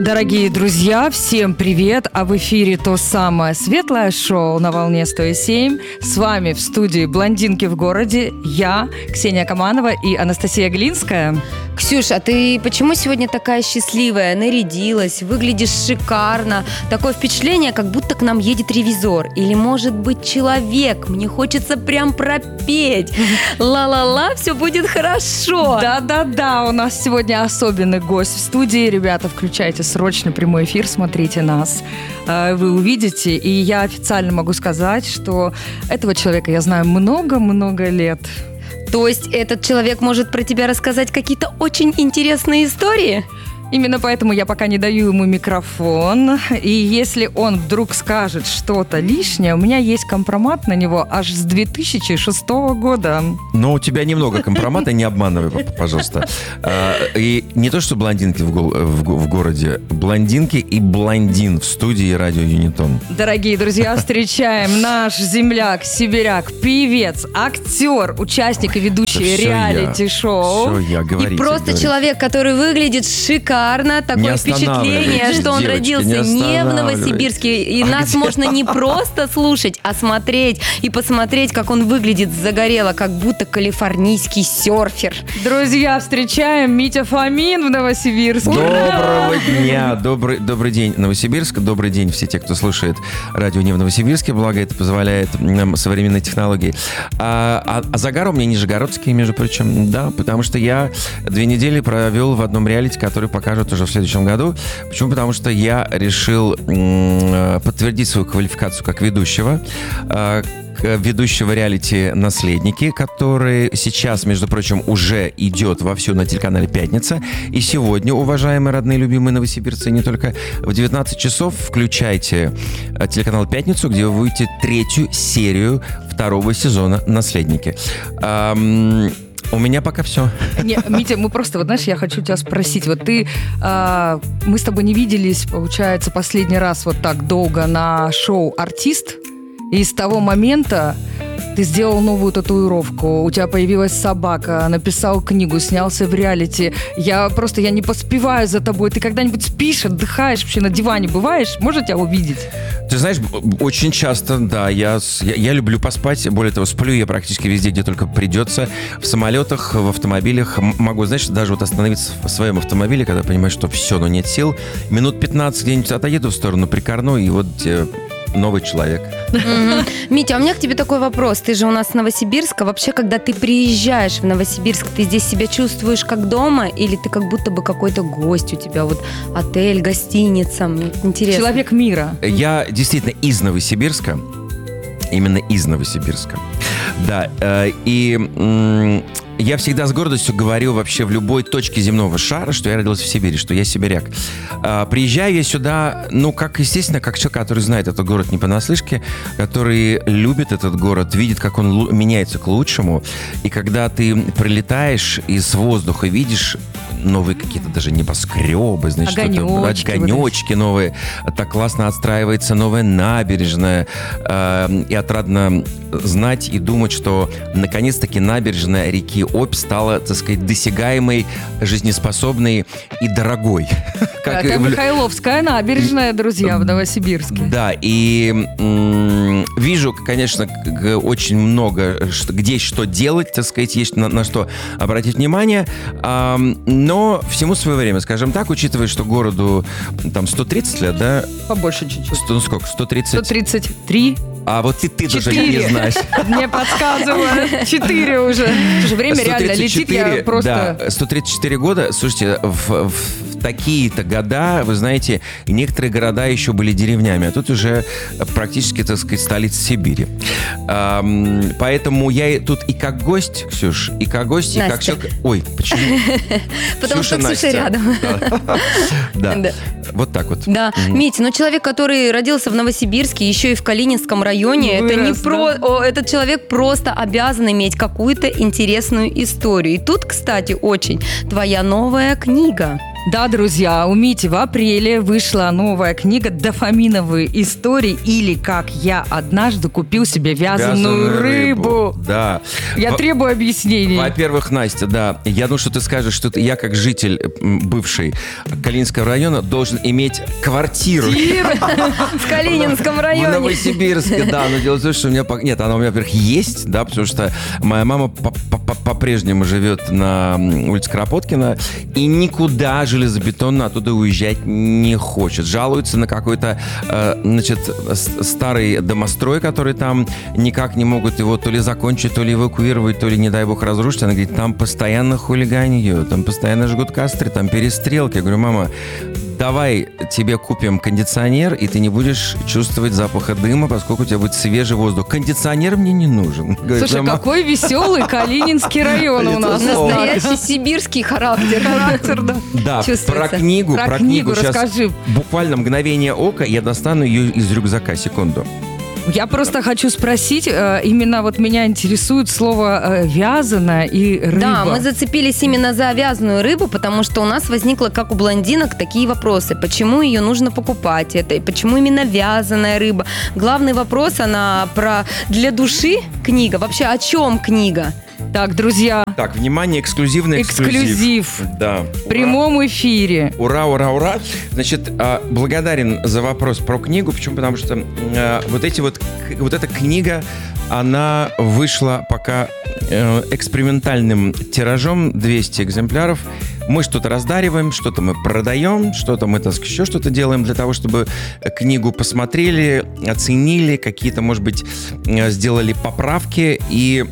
Дорогие друзья, всем привет! А в эфире то самое светлое шоу на волне 107. С вами в студии «Блондинки в городе» я, Ксения Каманова и Анастасия Глинская. Ксюш, а ты почему сегодня такая счастливая? Нарядилась, выглядишь шикарно. Такое впечатление, как будто к нам едет ревизор. Или, может быть, человек. Мне хочется прям пропеть. Ла-ла-ла, все будет хорошо. Да-да-да, у нас сегодня особенный гость в студии. Ребята, включайте срочно прямой эфир, смотрите нас. Вы увидите. И я официально могу сказать, что этого человека я знаю много-много лет. То есть этот человек может про тебя рассказать какие-то очень интересные истории? Именно поэтому я пока не даю ему микрофон. И если он вдруг скажет что-то лишнее, у меня есть компромат на него аж с 2006 года. Но у тебя немного компромата, не обманывай, пожалуйста. И не то, что блондинки в городе, блондинки и блондин в студии радио Юнитон. Дорогие друзья, встречаем наш земляк, сибиряк, певец, актер, участник и ведущий реалити-шоу. Все я, говорите. И просто человек, который выглядит шикарно. Такое впечатление, что он родился не в Новосибирске. И нас можно не просто слушать, а смотреть и посмотреть, как он выглядит загорело, как будто калифорнийский серфер. Друзья, встречаем Митя Фомин в Новосибирске. Доброго дня, добрый день, Новосибирск, добрый день все те, кто слушает радио не в Новосибирске, благо это позволяет нам современные технологии. А загар у меня нижегородский, между прочим, да, потому что я 2 недели провел в одном реалити, который покажут уже в следующем году. Почему? Потому что я решил подтвердить свою квалификацию как ведущего реалити «Наследники», который сейчас, между прочим, уже идет вовсю на телеканале «Пятница». И сегодня, уважаемые, родные, любимые новосибирцы, не только в 19 часов включайте телеканал «Пятницу», где вы увидите 3-ю серию 2-го сезона «Наследники». У меня пока все. Не, Митя, мы просто, вот знаешь, я хочу тебя спросить. Вот ты, мы с тобой не виделись, получается, последний раз вот так долго на шоу «Артист». И с того момента ты сделал новую татуировку, у тебя появилась собака, написал книгу, снялся в реалити. Я не поспеваю за тобой. Ты когда-нибудь спишь, отдыхаешь, вообще на диване бываешь? Можно тебя увидеть? Ты знаешь, очень часто, да, я люблю поспать. Более того, сплю я практически везде, где только придется. В самолетах, в автомобилях. Могу, знаешь, даже вот остановиться в своем автомобиле, когда понимаешь, что все, но нет сил. Минут 15 где-нибудь отъеду в сторону Прикорну, и вот новый человек. Митя, а у меня к тебе такой вопрос. Ты же у нас с Новосибирска. Вообще, когда ты приезжаешь в Новосибирск, ты здесь себя чувствуешь как дома? Или ты как будто бы какой-то гость? У тебя вот отель, гостиница? Мне интересно. Человек мира. Я действительно из Новосибирска. Именно из Новосибирска. Да, и я всегда с гордостью говорю вообще в любой точке земного шара, что я родился в Сибири, что я сибиряк. Приезжаю я сюда, как, естественно, как человек, который знает этот город не понаслышке, который любит этот город, видит, как он меняется к лучшему. И когда ты прилетаешь из воздуха, видишь новые какие-то даже небоскребы, значит, огонечки новые, так классно отстраивается новая набережная, и отрадно знать и думать, что наконец-таки набережная реки Обь стала, так сказать, досягаемой, жизнеспособной и дорогой. Это Михайловская набережная, друзья, в Новосибирске. Да, и вижу, конечно, очень много, где что делать, так сказать, есть на что обратить внимание, но всему свое время, скажем так, учитывая, что городу там 130 лет, да? Побольше чуть-чуть. Сколько? 130? 133. А вот ты даже не знаешь. Мне подсказывают. 4 уже. Время реально летит, я просто... Да, 134 года. Слушайте, в такие-то года, вы знаете, некоторые города еще были деревнями, а тут уже практически, так сказать, столица Сибири. Поэтому я тут и как гость, Ксюш, и как гость, и как человек... Ой, почему? Потому что Ксюша рядом. Да, вот так вот. Да, Митя, человек, который родился в Новосибирске, еще и в Калининском районе, этот человек просто обязан иметь какую-то интересную историю. И тут, кстати, очень твоя новая книга. Да, друзья, у Мити в апреле вышла новая книга «Дофаминовые истории» или «Как я однажды купил себе вяленую рыбу». Да. Я требую объяснений. Во-первых, Настя, да, я думаю, что ты скажешь, что я как житель бывший Калининского района должен иметь квартиру. В Калининском В районе. Новосибирске, да. Но дело в том, что у меня... Нет, она у меня, во-первых, есть, да, потому что моя мама по-прежнему живет на улице Кропоткина и никуда железобетонно оттуда уезжать не хочет. Жалуется на какой-то, старый домострой, который там никак не могут его то ли закончить, то ли эвакуировать, то ли, не дай бог, разрушить. Она говорит, там постоянно хулиганье, там постоянно жгут костры, там перестрелки. Я говорю, мама, давай тебе купим кондиционер, и ты не будешь чувствовать запаха дыма, поскольку у тебя будет свежий воздух. Кондиционер мне не нужен. Говорит, слушай, какой веселый Калининский район у нас. Настоящий сибирский характер. Да, Чувствуется. про книгу сейчас расскажи. буквально мгновение ока, я достану ее из рюкзака. Секунду. Я просто хочу спросить, именно вот меня интересует слово «вязаная» и «рыба». Да, мы зацепились именно за вязаную рыбу, потому что у нас возникло, как у блондинок, такие вопросы. Почему ее нужно покупать? Почему именно вязаная рыба? Главный вопрос, она про для души книга. Вообще, о чем книга? Так, друзья, Так, внимание, эксклюзивный эксклюзив. Да. в прямом эфире. Ура, ура, ура. Значит, благодарен за вопрос про книгу. Почему? Потому что вот эта книга, она вышла пока экспериментальным тиражом 200 экземпляров. Мы что-то раздариваем, что-то мы продаем, что-то мы еще что-то делаем для того, чтобы книгу посмотрели, оценили, какие-то, может быть, сделали поправки. И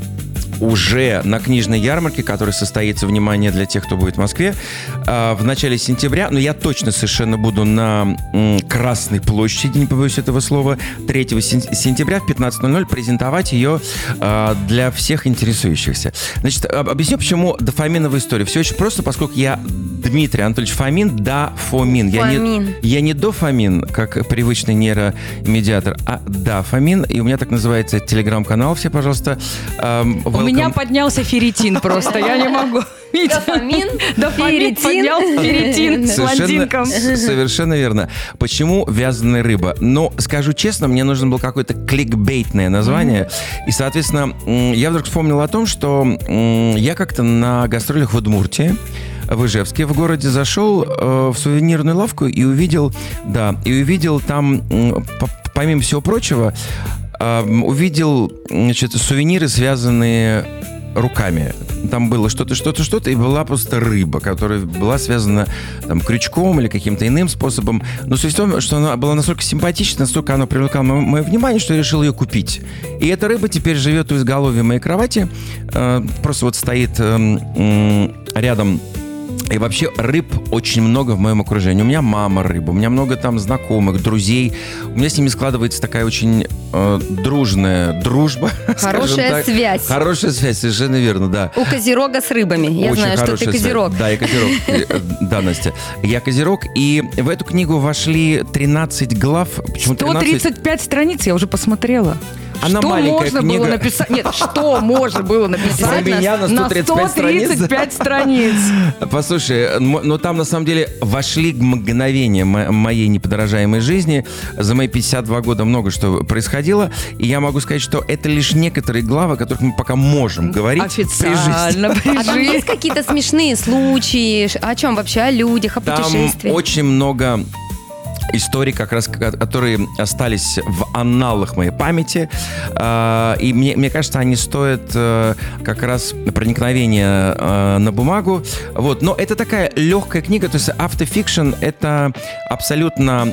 уже на книжной ярмарке, которая состоится, внимание, для тех, кто будет в Москве, в начале сентября, но я точно совершенно буду на Красной площади, не побоюсь этого слова, 3 сентября в 15:00 презентовать ее для всех интересующихся. Значит, объясню, почему дофаминовая история. Все очень просто, поскольку я Дмитрий Анатольевич Фомин, дофамин. Я не дофамин, как привычный нейромедиатор, а дофамин. И у меня так называется телеграм-канал. Все, пожалуйста, У меня поднялся ферритин просто, я не могу. Дофамин, поднялся ферритин с блондинком. Совершенно верно. Почему вязаная рыба? Но, скажу честно, мне нужно было какое-то кликбейтное название. И, соответственно, я вдруг вспомнил о том, что я как-то на гастролях в Удмуртии, в Ижевске, в городе, зашел в сувенирную лавку и увидел там, помимо всего прочего, увидел, значит, сувениры, связанные руками. Там было что-то, и была просто рыба, которая была связана там крючком или каким-то иным способом. Но суть в том, что она была настолько симпатична, настолько она привлекла мое внимание, что я решил ее купить. И эта рыба теперь живет у изголовья моей кровати, просто вот стоит рядом. И вообще рыб очень много в моем окружении. У меня мама рыба, у меня много там знакомых, друзей. У меня с ними складывается такая очень дружная дружба. Хорошая связь. Хорошая связь, совершенно верно, да. У Козерога с рыбами. Я очень знаю, что ты Козерог. Связь. Да, я Козерог. Да, Настя. Я Козерог. И в эту книгу вошли 13 глав. Почему 135 страниц, я уже посмотрела. Она что маленькая можно книга. было написать? Нет, что можно было написать За меня на 135 страниц? Послушай, но там на самом деле вошли мгновения моей неподражаемой жизни. За мои 52 года много что происходило. И я могу сказать, что это лишь некоторые главы, о которых мы пока можем говорить официально при жизни. А там есть какие-то смешные случаи? О чем вообще? О людях, о путешествиях? Там очень много историй, как раз, которые остались в анналах моей памяти. И мне кажется, они стоят как раз проникновения на бумагу. Вот. Но это такая легкая книга, то есть автофикшн — это абсолютно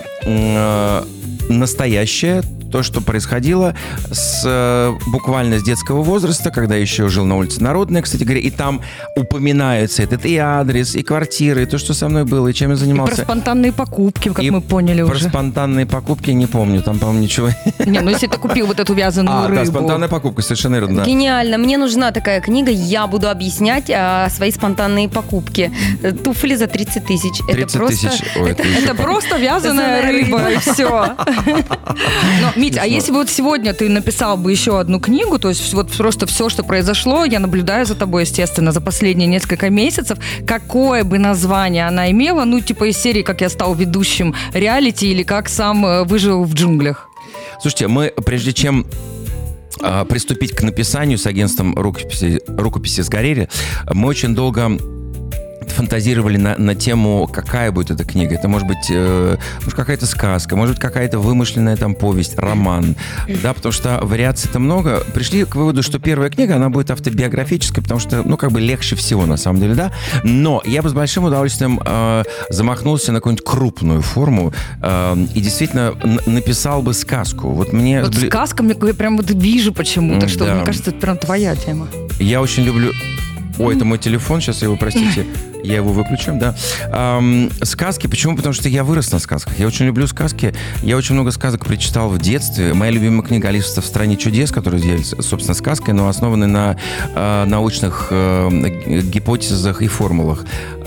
настоящее, то, что происходило буквально с детского возраста, когда я еще жил на улице Народная, кстати говоря, и там упоминается этот и адрес, и квартиры, и то, что со мной было, и чем я занимался. И про спонтанные покупки, как мы поняли про уже. Про спонтанные покупки не помню, там, по-моему, ничего. Не, ну если ты купил вот эту вязаную рыбу. Да, спонтанная покупка, совершенно верно, да. Гениально, мне нужна такая книга, я буду объяснять свои спонтанные покупки. Туфли за 30 тысяч. 30 тысяч. Это просто вязаная рыба, и все. Мить, а если бы вот сегодня ты написал бы еще одну книгу, то есть вот просто все, что произошло, я наблюдаю за тобой, естественно, за последние несколько месяцев, какое бы название она имела, ну, типа из серии «Как я стал ведущим реалити» или «Как сам выжил в джунглях»? Слушайте, мы, прежде чем приступить к написанию с агентством «Рукописи сгорели», мы очень долго фантазировали на тему, какая будет эта книга. Это может быть какая-то сказка, может быть какая-то вымышленная там повесть, роман. Да, потому что вариаций-то много. Пришли к выводу, что первая книга, она будет автобиографической, потому что, ну, как бы легче всего, на самом деле, да. Но я бы с большим удовольствием замахнулся на какую-нибудь крупную форму и действительно написал бы сказку. Вот мне... Вот сказка, мне прям вот вижу почему-то, что, да. Мне кажется, это прям твоя тема. Я очень люблю... Ой, это мой телефон, сейчас его, простите, я его выключу, да. Сказки, почему? Потому что я вырос на сказках. Я очень люблю сказки. Я очень много сказок прочитал в детстве. Моя любимая книга «Алиса в стране чудес», которая является, собственно, сказкой, но основана на научных гипотезах и формулах.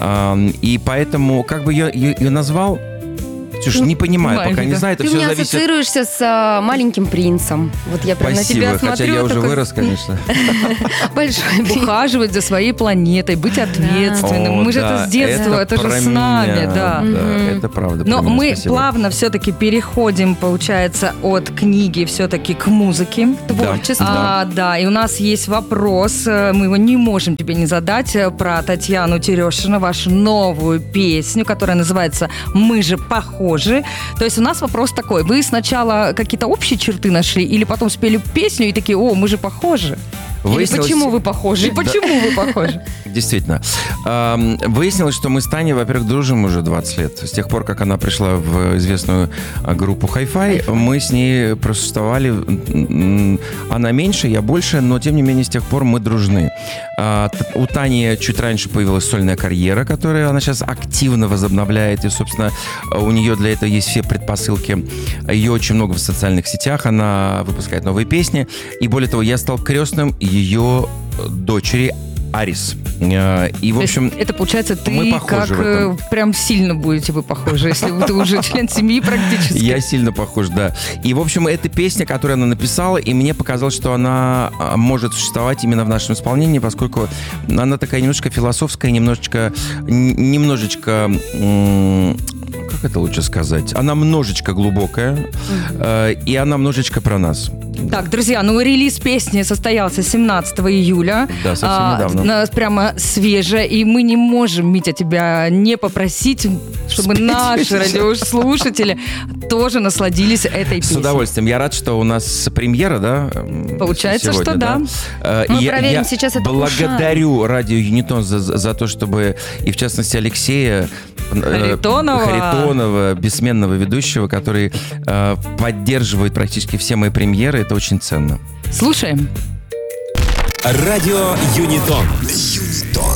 И поэтому, как бы я ее назвал... Ксюша, не понимаю, пока не знаю, это ты все мне зависит... ассоциируешься с «Маленьким принцем». Вот я прям Спасибо, на тебя смотрю. хотя я уже такой... вырос, конечно. Большой принц. Ухаживать за своей планетой, быть ответственным. О, Мы же да, это с детства, это же про с нами, меня, да. Это правда. Но про меня, мы спасибо. плавно все-таки переходим, получается, от книги все-таки к музыке. Творчество. Да, и у нас есть вопрос, мы его не можем тебе не задать, про Татьяну Терешину, вашу новую песню, которая называется «Мы же похожи». То есть у нас вопрос такой, вы сначала какие-то общие черты нашли или потом спели песню и такие, о, мы же похожи? Или почему вы похожи? И почему вы похожи? Действительно. Выяснилось, что мы с Таней, во-первых, дружим уже 20 лет. С тех пор, как она пришла в известную группу Hi-Fi, мы с ней просуществовали. Она меньше, я больше, но, тем не менее, с тех пор мы дружны. У Тани чуть раньше появилась сольная карьера, которую она сейчас активно возобновляет. И, собственно, у нее для этого есть все предпосылки. Ее очень много в социальных сетях. Она выпускает новые песни. И, более того, я стал крестным ее дочери Арис. И, в общем, это получается, ты как прям сильно будете вы похожи, если ты уже член семьи практически. Я сильно похож, да. И, в общем, это песня, которую она написала, и мне показалось, что она может существовать именно в нашем исполнении, поскольку она такая немножечко философская, немножечко как это лучше сказать? Она немножечко глубокая, и она немножечко про нас. Так, друзья, релиз песни состоялся 17 июля. Да, совсем недавно. Прямо свежая, и мы не можем, Митя, тебя не попросить, чтобы наши радиослушатели тоже насладились этой песней. С удовольствием. Я рад, что у нас премьера, да? Получается, сегодня, что да. Мы проверим сейчас это благодарю радио Юнитон за то, чтобы, и в частности Алексея Харитонова, бессменного ведущего, который поддерживает практически все мои премьеры. Это очень ценно. Слушаем. Радио Юнитон.